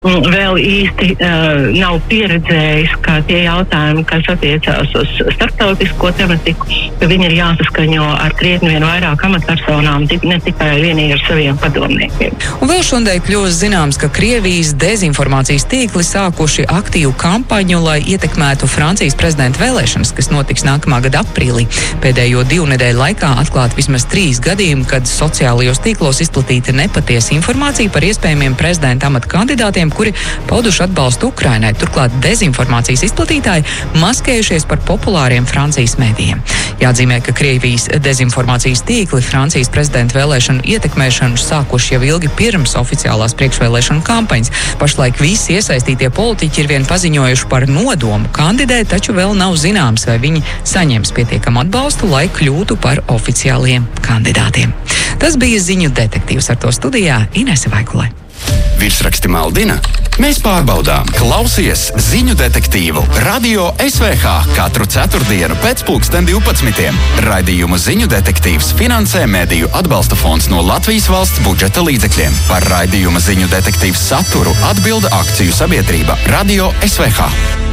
vēl īsti nav pieredzējis, kā tie jautājumi, kas attiecās uz starptautisko tematiku, ka viņi ir jāsaskaņo ar krietni vien vairāk amatpersonām, ne tikai vienīgi ar saviem padomniekiem. Un vēl šodien kļūst zināms, ka Krievijas dezinformācijas tīkli sākuši aktīvu kampaņu, lai ietekmētu Francijas prezidenta vēlēšanas, kas notiks nākamā gada aprīlī. Pēdējo 2 nedēļu laikā atklāt vismaz 3 gadījumi, kad sociālajos tīklos izplatīta nepatiesa informācija par iespējamiem prezidenta amata kandidātiem, kuri pauduši atbalstu Ukrainai. Turklāt dezinformācijas izplatītāji maskējušies par populāriem Francijas mēdījiem. Jāatzīmē, ka Krievijas dezinformācijas tīkli Francijas prezidenta vēlēšanu ietekmēšanu sākuši jau ilgi pirms oficiālās priekšvēlēšanu kampaņas. Pašlaik visi iesaistītie politiķi ir vien paziņojuši par nodomu kandidēt, taču vēl nav zināms, vai viņi saņems pietiekamu atbalstu, lai kļūtu par oficiāliem kandidātiem. Tas bija ziņu detektīvs, ar to studijā Inese Vaikulē. Virsraksti maldina? Mēs pārbaudām. Klausies ziņu detektīvu Radio SVH katru ceturtdienu pēc 12. Raidījumu Ziņu detektīvs finansē Mediju atbalsta fonds no Latvijas valsts budžeta līdzekļiem. Par raidījuma Ziņu detektīvs saturu atbilda akciju sabiedrība Radio SVH.